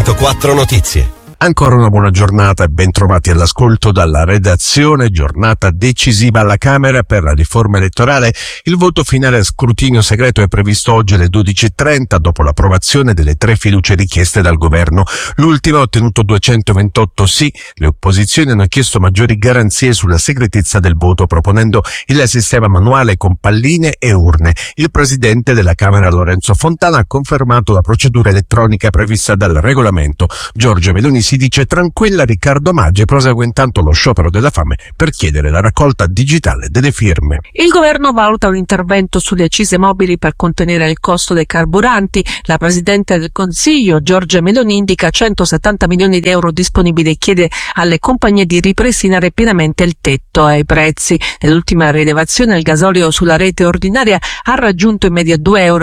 104 Notizie. Ancora una buona giornata e ben trovati all'ascolto dalla redazione. Giornata decisiva alla Camera per la riforma elettorale. Il voto finale a scrutinio segreto è previsto oggi alle 12:30 dopo l'approvazione delle 3 fiducie richieste dal governo. L'ultima ha ottenuto 228 sì. Le opposizioni hanno chiesto maggiori garanzie sulla segretezza del voto, proponendo il sistema manuale con palline e urne. Il presidente della Camera, Lorenzo Fontana, ha confermato la procedura elettronica prevista dal regolamento. Giorgia Meloni si dice tranquilla. Riccardo Maggi prosegue intanto lo sciopero della fame per chiedere la raccolta digitale delle firme. Il governo valuta un intervento sulle accise mobili per contenere il costo dei carburanti. La Presidente del Consiglio, Giorgia Meloni, indica 170 milioni di euro disponibili e chiede alle compagnie di ripristinare pienamente il tetto ai prezzi. Nell'ultima rilevazione il gasolio sulla rete ordinaria ha raggiunto in media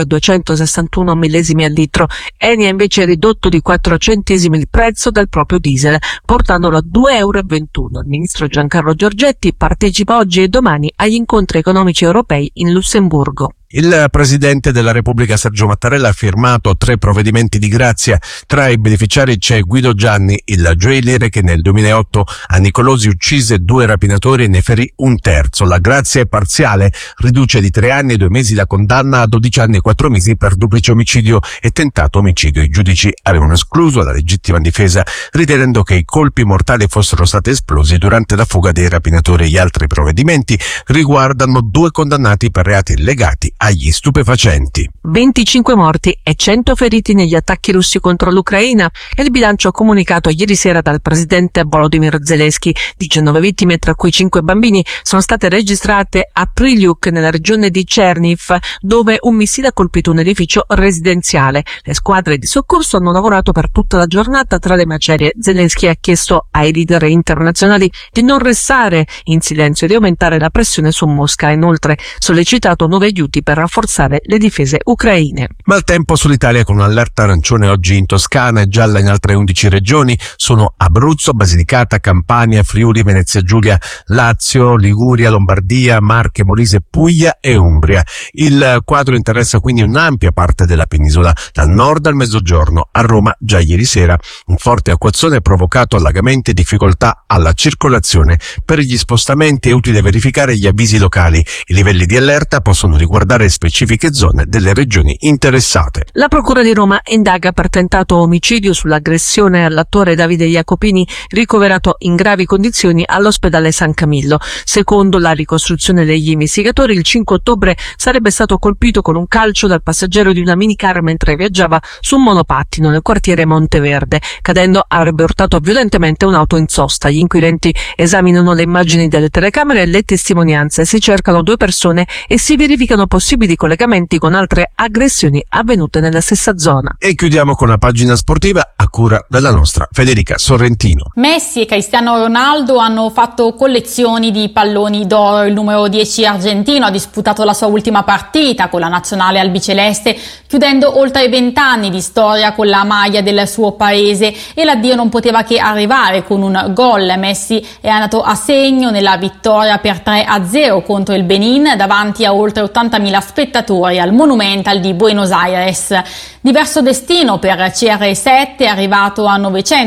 2,261 € al litro. Eni ha invece ridotto di 4 centesimi il prezzo del proprio diesel, portandolo a 2,21 €. Il ministro Giancarlo Giorgetti partecipa oggi e domani agli incontri economici europei in Lussemburgo. Il Presidente della Repubblica Sergio Mattarella ha firmato 3 provvedimenti di grazia. Tra i beneficiari c'è Guido Gianni, il joailliere che nel 2008 a Nicolosi uccise 2 rapinatori e ne ferì un terzo. La grazia è parziale, riduce di 3 anni e 2 mesi la condanna a 12 anni e 4 mesi per duplice omicidio e tentato omicidio. I giudici avevano escluso la legittima difesa, ritenendo che i colpi mortali fossero stati esplosi durante la fuga dei rapinatori. Gli altri provvedimenti riguardano 2 condannati per reati legati agli stupefacenti. 25 morti e 100 feriti negli attacchi russi contro l'Ucraina è il bilancio comunicato ieri sera dal presidente Volodymyr Zelensky. 19 vittime, tra cui 5 bambini, sono state registrate a Prylyuk, nella regione di Cherniv, dove un missile ha colpito un edificio residenziale. Le squadre di soccorso hanno lavorato per tutta la giornata tra le macerie. Zelensky ha chiesto ai leader internazionali di non restare in silenzio e di aumentare la pressione su Mosca. Ha inoltre sollecitato nuovi aiuti per rafforzare le difese ucraine. Maltempo sull'Italia con un'allerta arancione oggi in Toscana e gialla in altre 11 regioni. Sono Abruzzo, Basilicata, Campania, Friuli, Venezia Giulia, Lazio, Liguria, Lombardia, Marche, Molise, Puglia e Umbria. Il quadro interessa quindi un'ampia parte della penisola, dal nord al mezzogiorno. A Roma già ieri sera un forte acquazzone ha provocato allagamenti e difficoltà alla circolazione. Per gli spostamenti è utile verificare gli avvisi locali. I livelli di allerta possono riguardare specifiche zone delle regioni interessate. La Procura di Roma indaga per tentato omicidio sull'aggressione all'attore Davide Jacopini, ricoverato in gravi condizioni all'ospedale San Camillo. Secondo la ricostruzione degli investigatori, il 5 ottobre sarebbe stato colpito con un calcio dal passeggero di una minicar mentre viaggiava su un monopattino nel quartiere Monteverde. Cadendo avrebbe urtato violentemente un'auto in sosta. Gli inquirenti esaminano le immagini delle telecamere e le testimonianze. Si cercano 2 persone e si verificano possibili collegamenti con altre aggressioni avvenute nella stessa zona. E chiudiamo con la pagina sportiva a cura della nostra Federica Sorrentino. Messi e Cristiano Ronaldo hanno fatto collezioni di palloni d'oro. Il numero 10 argentino ha disputato la sua ultima partita con la nazionale albiceleste, chiudendo oltre 20 anni di storia con la maglia del suo paese, e l'addio non poteva che arrivare con un gol. Messi è andato a segno nella vittoria per 3-0 contro il Benin davanti a oltre 80.000 spettatori al Monumental di Buenos Aires. Diverso destino per CR7, è arrivato a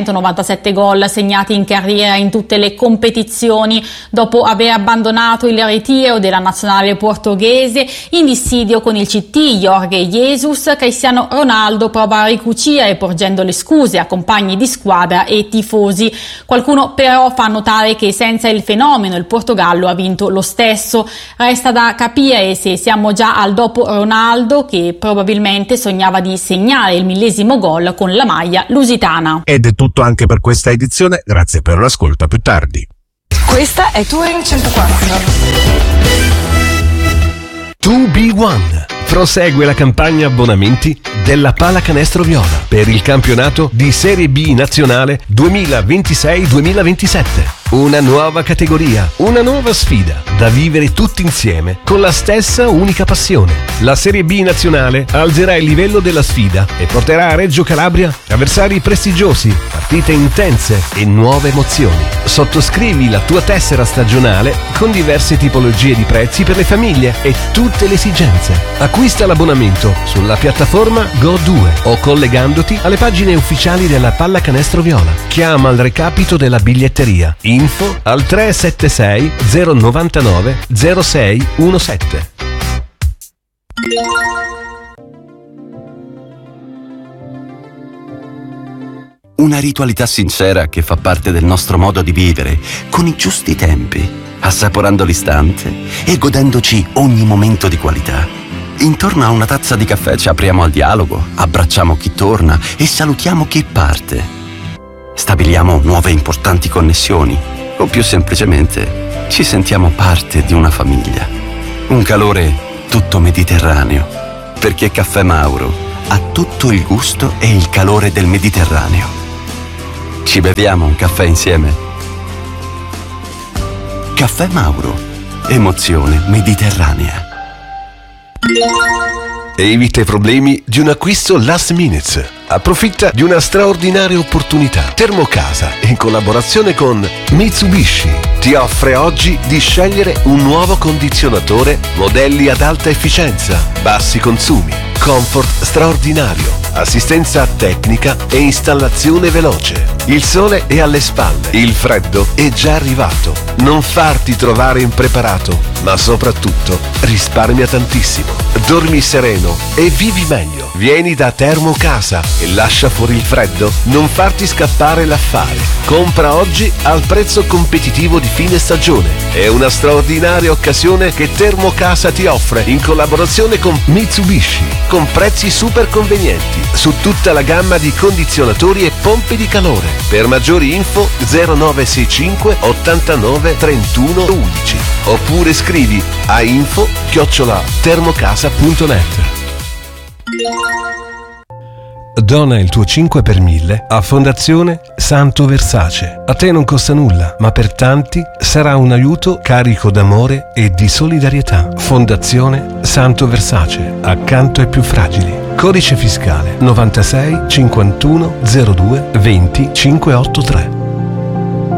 997 gol segnati in carriera in tutte le competizioni dopo aver abbandonato il ritiro della nazionale portoghese in dissidio con il CT Jorge Jesus. Cristiano Ronaldo prova a ricucire porgendo le scuse a compagni di squadra e tifosi. Qualcuno però fa notare che senza il fenomeno il Portogallo ha vinto lo stesso. Resta da capire se siamo già al dopo Ronaldo, che probabilmente sognava di segnare il 1000° gol con la maglia lusitana. Ed è tutto anche per questa edizione, grazie per l'ascolto, a più tardi. Questa è Touring 104. 2B1 prosegue la campagna abbonamenti della Pallacanestro Viola per il campionato di Serie B nazionale 2026-2027. Una nuova categoria, una nuova sfida da vivere tutti insieme con la stessa unica passione. La Serie B nazionale alzerà il livello della sfida e porterà a Reggio Calabria avversari prestigiosi, partite intense e nuove emozioni. Sottoscrivi la tua tessera stagionale con diverse tipologie di prezzi per le famiglie e tutte le esigenze. Acquista l'abbonamento sulla piattaforma Go2 o collegandoti alle pagine ufficiali della Pallacanestro Viola. Chiama al recapito della biglietteria. Info al 376 099 0617. Una ritualità sincera che fa parte del nostro modo di vivere, con i giusti tempi, assaporando l'istante e godendoci ogni momento di qualità. Intorno a una tazza di caffè ci apriamo al dialogo, abbracciamo chi torna e salutiamo chi parte. Stabiliamo nuove importanti connessioni o più semplicemente ci sentiamo parte di una famiglia. Un calore tutto mediterraneo, perché Caffè Mauro ha tutto il gusto e il calore del Mediterraneo. Ci beviamo un caffè insieme? Caffè Mauro, emozione mediterranea. Evita i problemi di un acquisto last minute. Approfitta di una straordinaria opportunità. Termocasa, in collaborazione con Mitsubishi, ti offre oggi di scegliere un nuovo condizionatore, modelli ad alta efficienza, bassi consumi, comfort straordinario, assistenza tecnica e installazione veloce. Il sole è alle spalle, il freddo è già arrivato. Non farti trovare impreparato, ma soprattutto risparmia tantissimo. Dormi sereno e vivi meglio. Vieni da Termocasa e lascia fuori il freddo. Non farti scappare l'affare. Compra oggi al prezzo competitivo di fine stagione. È una straordinaria occasione che Termocasa ti offre in collaborazione con Mitsubishi, con prezzi super convenienti su tutta la gamma di condizionatori e pompe di calore. Per maggiori info 0965 89 31 11 oppure scrivi a info@termocasa.net. Dona il tuo 5 per 1000 a Fondazione Santo Versace. A te non costa nulla, ma per tanti sarà un aiuto carico d'amore e di solidarietà. Fondazione Santo Versace, accanto ai più fragili. Codice fiscale 96 51 02 20 583.